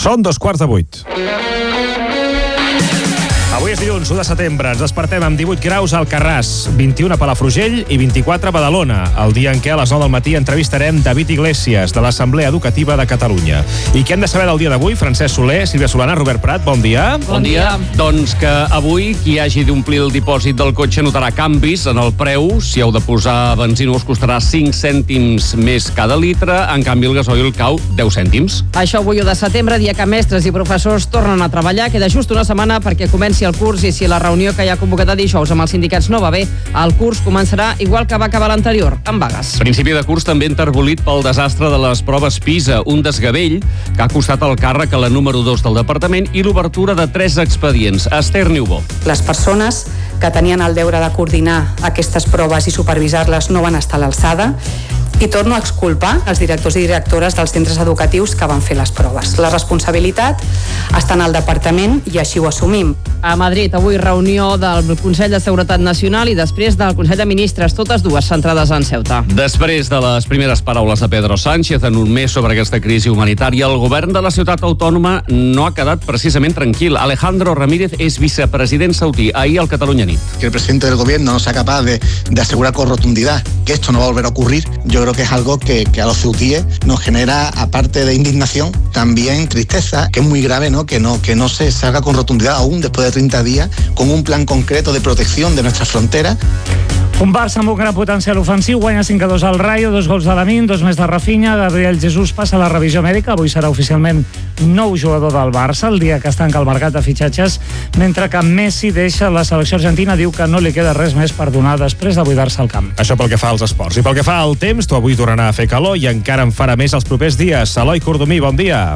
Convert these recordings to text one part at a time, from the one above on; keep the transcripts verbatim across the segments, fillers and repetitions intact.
Són dos quarts de vuit. Avui és dilluns, u de setembre. Ens despertem amb divuit graus a Alcarràs, vint-i-un a Palafrugell i vint-i-quatre a Badalona. El dia en què a les nou del matí entrevistarem David Iglesias, de l'Assemblea Educativa de Catalunya. I què hem de saber del dia d'avui? Francesc Soler, Sílvia Solana, Robert Prat, bon dia. Bon dia. Doncs que avui qui hagi d'omplir el dipòsit del cotxe notarà canvis en el preu. Si heu de posar benzina us costarà cinc cèntims més cada litre. En canvi el gasoil cau deu cèntims. Això avui u de setembre, dia que mestres i professors tornen a treballar. Queda just una setmana perquè comenci el curs, i si la reunió que hi ha convocada dijous amb els sindicats no va bé, el curs començarà igual que va acabar l'anterior, amb vagues. Principi de curs també enterbolit pel desastre de les proves PISA, un desgavell que ha costat el càrrec a la número dos del departament i l'obertura de tres expedients. Esther Niubó. Les persones que tenien el deure de coordinar aquestes proves i supervisar-les no van estar a l'alçada, i torno a exculpar els directors i directores dels centres educatius que van fer les proves. La responsabilitat està en el departament i així ho assumim. A Madrid, avui reunió del Consell de Seguretat Nacional i després del Consell de Ministres, totes dues centrades en Ceuta. Després de les primeres paraules de Pedro Sánchez en un mes sobre aquesta crisi humanitària, el govern de la ciutat autònoma no ha quedat precisament tranquil. Alejandro Ramírez és vicepresident saudí. Ahir al Catalunya Nit. Que el presidente del gobierno no sea capaz de, de asegurar con rotundidad que esto no va a volver a ocurrir, yo creo que es algo que, que a los ceutíes nos genera, aparte de indignación, también tristeza, que es muy grave, ¿no? Que no, que no se salga con rotundidad aún después de treinta días con un plan concreto de protección de nuestras fronteras. Un Barça amb un gran potencial ofensiu, guanya cinc a dos al Rayo, dos gols de Lamine, dos més de Rafinha. Gabriel Jesús passa la revisió mèdica, avui serà oficialment nou jugador del Barça, el dia que es tanca el mercat de fitxatges, mentre que Messi deixa la selecció argentina, diu que no li queda res més per donar després de buidar-se al camp. Això pel que fa als esports. I pel que fa al temps, tu avui tornarà a fer calor i encara en farà més els propers dies. Eloi Cordomí, bon dia.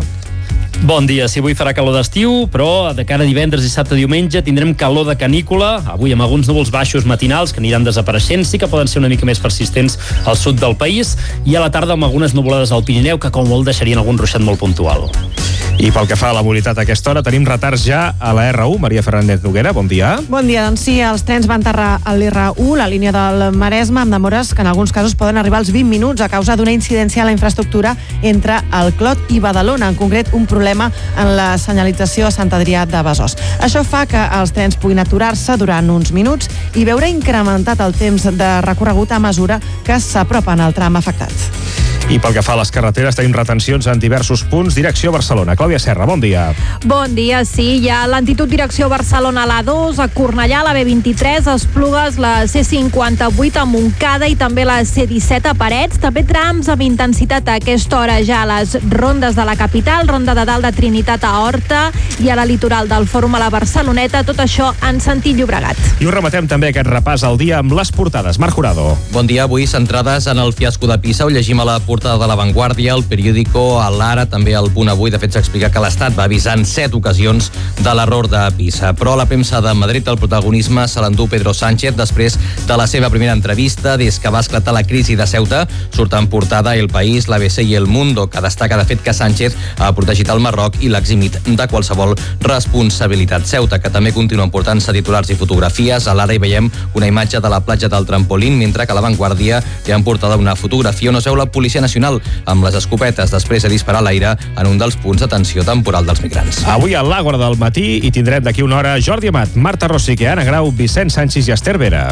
Bon dia, si avui farà calor d'estiu, però de cara a divendres, dissabte, diumenge tindrem calor de canícula, avui amb alguns núvols baixos matinals que aniran desapareixent, sí que poden ser una mica més persistents al sud del país, i a la tarda amb algunes nuvolades al Pirineu que com molt deixarien algun ruixat molt puntual. I pel que fa a la mobilitat a aquesta hora, tenim retards ja a la erre u. Maria Fernández Noguera, bon dia. Bon dia, doncs sí, els trens van aterrar a l'erre u, la línia del Maresme, amb demores que en alguns casos poden arribar als vint minuts a causa d'una incidència a la infraestructura entre el Clot i Badalona, en concret un problema en la senyalització a Sant Adrià de Besòs. Això fa que els trens puguin aturar-se durant uns minuts i veure incrementat el temps de recorregut a mesura que s'apropen al tram afectat. I pel que fa a les carreteres, tenim retencions en diversos punts. Direcció Barcelona. Clàudia Serra, bon dia. Bon dia, sí. Hi ha lentitud direcció Barcelona a l'A dos, a Cornellà, a la be vint-i-tres, a Esplugues, la ce cinquanta-vuit a Montcada i també la ce disset a Parets. També trams amb intensitat a aquesta hora ja a les rondes de la capital, ronda de dalt de Trinitat a Horta i a la litoral del Fòrum a la Barceloneta. Tot això en sentit Llobregat. I ho rematem també aquest repàs al dia amb les portades. Marc Jurado. Bon dia, avui centrades en el fiasco de Pisa, ho llegim a la portada de La Vanguardia, el Periódico, a l'Ara, també al Punt Avui. De fet, s'explica que l'Estat va avisar en set ocasions de l'error de Pisa. Però a la premsa de Madrid el protagonisme se l'endú Pedro Sánchez després de la seva primera entrevista des que va esclatar la crisi de Ceuta. Surt en portada El País, l'A B C i El Mundo, que destaca de fet que Sánchez ha protegit el Marroc i l'ha eximit de qualsevol responsabilitat. Ceuta, que també continuen portant-se titulars i fotografies. A l'Ara hi veiem una imatge de la platja del Trampolín, mentre que a La Vanguardia hi han portada una fotografia on es veu la Policia Nacional amb les escopetes després de disparar a l'aire en un dels punts d'atenció temporal dels migrants. Avui a l'Àgora del matí hi tindrem d'aquí una hora Jordi Amat, Marta Rosique, Anna Grau, Vicent Sánchez i Esther Vera.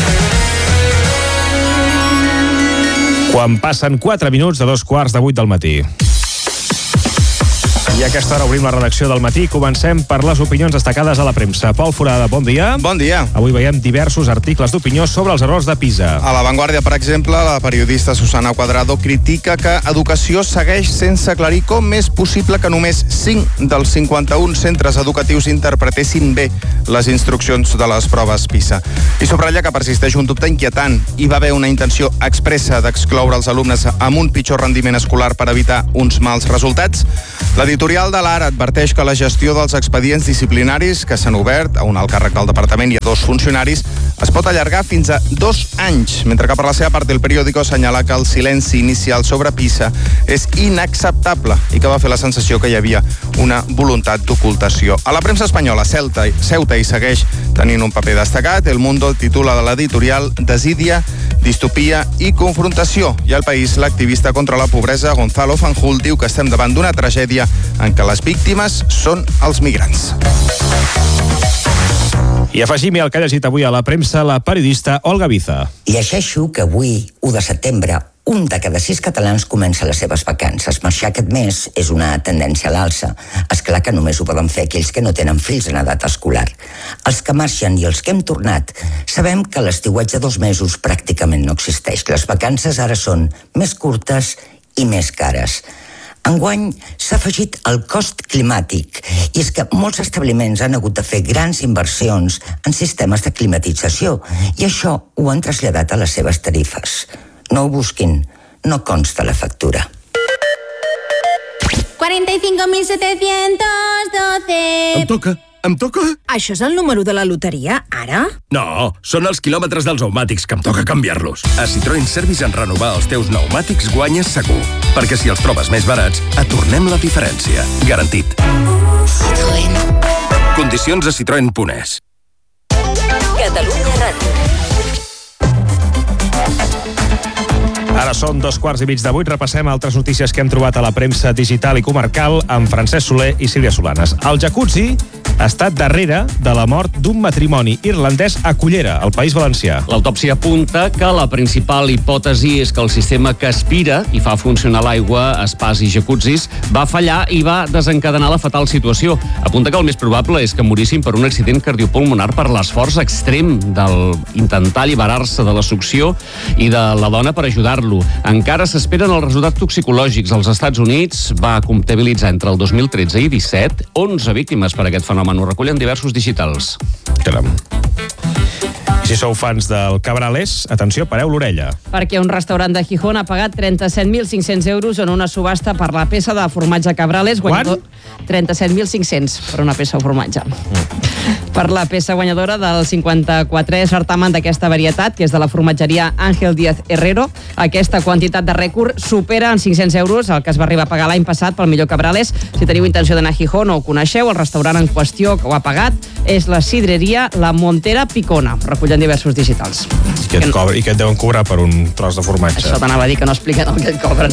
Quan passen quatre minuts de dos quarts de vuit del matí. I a aquesta hora obrim la redacció del matí. Comencem per les opinions destacades a la premsa. Pol Forada, bon dia. Bon dia. Avui veiem diversos articles d'opinió sobre els errors de Pisa. A La Vanguardia, per exemple, la periodista Susana Cuadrado critica que Educació segueix sense aclarir com és possible que només cinc dels cinquanta-un centres educatius interpretessin bé les instruccions de les proves Pisa. I subratlla que persisteix un dubte inquietant. Hi va haver una intenció expressa d'excloure els alumnes amb un pitjor rendiment escolar per evitar uns mals resultats. L'editorial de l'Ara adverteix que la gestió dels expedients disciplinaris que s'han obert a un alt càrrec del departament i a dos funcionaris es pot allargar fins a dos anys, mentre que per la seva part el periòdico assenyala que el silenci inicial sobre Pisa és inacceptable i que va fer la sensació que hi havia una voluntat d'ocultació. A la premsa espanyola, Celta, Ceuta hi segueix tenint un paper destacat. El Mundo titula de l'editorial Desídia, distopia i confrontació. I al País, l'activista contra la pobresa Gonzalo Fanjul diu que estem davant d'una tragèdia en què les víctimes són els migrants. I afegim-hi el que ha llegit avui a la premsa la periodista Olga Biza. Llegeixo que avui, u de setembre, un de cada sis catalans comença les seves vacances. Marxar aquest mes és una tendència a l'alça. És clar que només ho poden fer aquells que no tenen fills en edat escolar. Els que marxen i els que hem tornat sabem que l'estiuatge de dos mesos pràcticament no existeix. Les vacances ara són més curtes i més cares. Enguany s'ha afegit el cost climàtic i és que molts establiments han hagut de fer grans inversions en sistemes de climatització i això ho han traslladat a les seves tarifes. No ho busquin, no consta la factura. cuarenta y cinco mil setecientos doce. Em toca, em toca. Això és el número de la loteria, ara? No, són els quilòmetres dels pneumàtics que em toca canviar-los. A Citroën Service en renovar els teus pneumàtics guanyes segur. Perquè si els trobes més barats, et tornem la diferència. Garantit. Citroën. Condicions a citroen punt es. Catalunya Ràdio. Ara són dos quarts i mig de vuit. Repassem altres notícies que hem trobat a la premsa digital i comarcal amb Francesc Soler i Sílvia Solanes. El jacuzzi ha estat darrere de la mort d'un matrimoni irlandès a Cullera, al País Valencià. L'autòpsia apunta que la principal hipòtesi és que el sistema que aspira i fa funcionar l'aigua, espàs i jacuzzis va fallar i va desencadenar la fatal situació. Apunta que el més probable és que morissin per un accident cardiopulmonar per l'esforç extrem d'intentar alliberar-se de la succió i de la dona per ajudar-lo. Encara s'esperen els resultats toxicològics. Als Estats Units va comptabilitzar entre el dos mil tretze i disset onze víctimes per aquest fenomen. Ho recullen diversos digitals. Caram. Si sou fans del Cabrales, atenció, pareu l'orella. Perquè un restaurant de Gijón ha pagat trenta-set mil cinc-cents euros en una subhasta per la peça de formatge Cabrales. Guanyador... trenta-set mil cinc-cents per una peça de formatge. Mm. Per la peça guanyadora del cinquanta-quatrè certamen d'aquesta varietat, que és de la formatgeria Ángel Díaz Herrero. Aquesta quantitat de rècord supera en cinc-cents euros el que es va arribar a pagar l'any passat pel millor Cabrales. Si teniu intenció d'anar a Gijón o ho coneixeu, el restaurant en qüestió que ho ha pagat és la sidreria La Montera Picona. Recullen diversos digitals. I què et, cobra, i què et deuen cobrar per un tros de formatge? Això t'anava a dir, que no expliquen el que et cobren.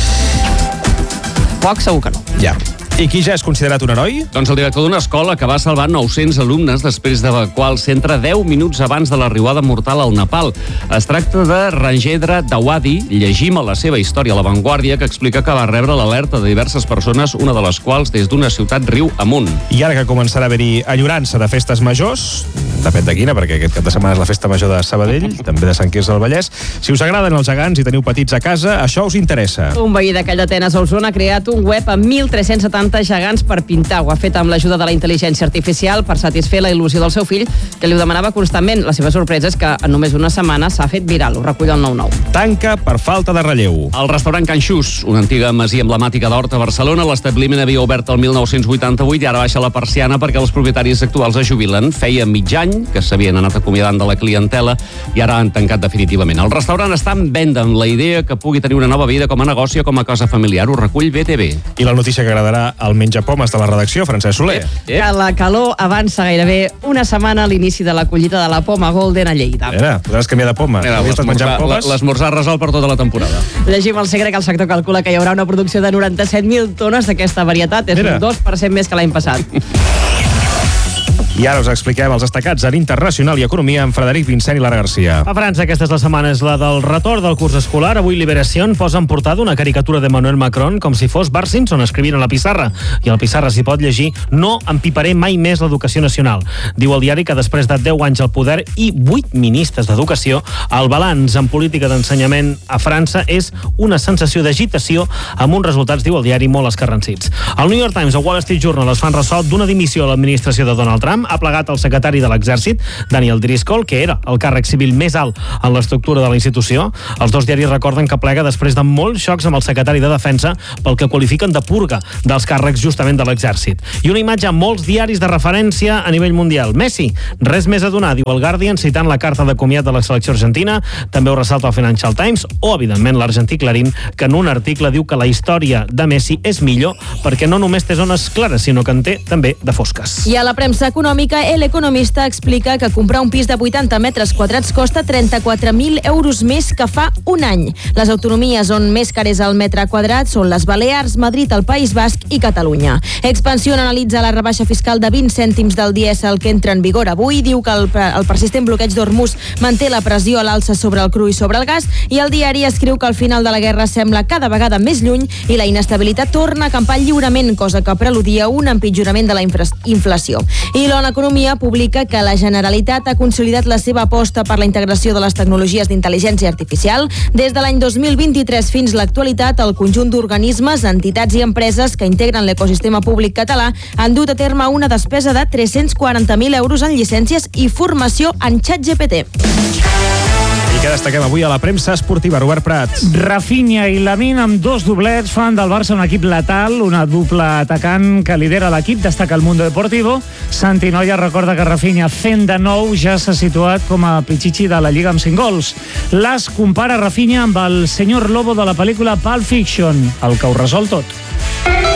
Poc segur que no. Ja. I qui ja és considerat un heroi? Doncs el director d'una escola que va salvar nou-cents alumnes després d'evacuar el centre deu minuts abans de la riuada mortal al Nepal. Es tracta de Rangendra Dawadi. Llegim a la seva història a La Vanguardia, que explica que va rebre l'alerta de diverses persones, una de les quals des d'una ciutat riu amunt. I ara que començarà a haver-hi enyorança de festes majors, depèn de quina, perquè aquest cap de setmana és la festa major de Sabadell, també de Sant Quirze del Vallès. Si us agraden els gegants i teniu petits a casa, això us interessa. Un veí de Calldetenes a Osona ha creat un web amb mil tres-cents setanta gegants per pintar. Ho ha fet amb l'ajuda de la intel·ligència artificial per satisfer la il·lusió del seu fill, que li ho demanava constantment. La seva sorpresa és que en només una setmana s'ha fet viral. Ho recull el nou nou. Tanca per falta de relleu. El restaurant Can Xús, una antiga masia emblemàtica d'Horta, Barcelona, l'establiment havia obert el mil nou-cents vuitanta-vuit i ara baixa la persiana perquè els propietaris actuals es jubilen. Feia mig any que s'havien anat acomiadant de la clientela i ara han tancat definitivament. El restaurant està en venda amb la idea que pugui tenir una nova vida com a negoci o com a cosa familiar. Ho recull B T V. I la notícia que agradarà al menjapomes de la redacció, Francesc Soler. Que la calor avança gairebé una setmana a l'inici de la collita de la poma Golden a Lleida. Era, podràs canviar de poma. L'esmorzar resol per tota la temporada. Llegim al Segre que el sector calcula que hi haurà una producció de noranta-set mil tones d'aquesta varietat. És Era. un dos per cent més que l'any passat. I ara us expliquem els destacats en Internacional i Economia amb Frederic Vincent i Lara Garcia. A França, aquesta és la setmana, és la del retorn del curs escolar. Avui Liberació posa en portada una caricatura d'Emmanuel Macron com si fos Bart Simpson escrivint a la pissarra. I a la pissarra s'hi pot llegir: no empiparé mai més l'educació nacional. Diu el diari que després de deu anys al poder i vuit ministres d'Educació, el balanç en política d'ensenyament a França és una sensació d'agitació amb uns resultats, diu el diari, molt escarransits. El New York Times o Wall Street Journal es fan ressò d'una dimissió a l'administració de Donald Trump. Ha plegat el secretari de l'Exèrcit, Daniel Driscoll, que era el càrrec civil més alt en l'estructura de la institució. Els dos diaris recorden que plega després de molts xocs amb el secretari de Defensa pel que qualifiquen de purga dels càrrecs justament de l'Exèrcit. I una imatge a molts diaris de referència a nivell mundial. Messi, res més a donar, diu el Guardian, citant la carta de comiat de la selecció argentina. També ho ressalta el Financial Times o, evidentment, l'argentí Clarín, que en un article diu que la història de Messi és millor perquè no només té zones clares, sinó que en té també de fosques. I a la premsa econòmica econòmica, El Economista explica que comprar un pis de vuitanta metres quadrats costa trenta-quatre mil euros més que fa un any. Les autonomies on més car és el metre quadrat són les Balears, Madrid, el País Basc i Catalunya. Expansión analitza la rebaixa fiscal de vint cèntims del dièsel que entra en vigor avui. Diu que el, el persistent bloqueig d'Hormuz manté la pressió a l'alça sobre el cru i sobre el gas, i el diari escriu que el final de la guerra sembla cada vegada més lluny i la inestabilitat torna a acampar lliurement, cosa que preludia un empitjorament de la inflació. I l'On Economia publica que la Generalitat ha consolidat la seva aposta per la integració de les tecnologies d'intel·ligència artificial. Des de l'any dos mil vint-i-tres fins l'actualitat, el conjunt d'organismes, entitats i empreses que integren l'ecosistema públic català han dut a terme una despesa de tres-cents quaranta mil euros en llicències i formació en ChatGPT. I què destaquem avui a la premsa esportiva, Robert Prats? Rafinha i Lamine amb dos doblets fan del Barça un equip letal, una dupla atacant que lidera l'equip, destaca el Mundo Deportivo. Santi Noia recorda que Rafinha, fent de nou, ja s'ha situat com a Pichichi de la Lliga amb cinc gols. L'As compara Rafinha amb el senyor Lobo de la pel·lícula Pulp Fiction, el que ho resol tot.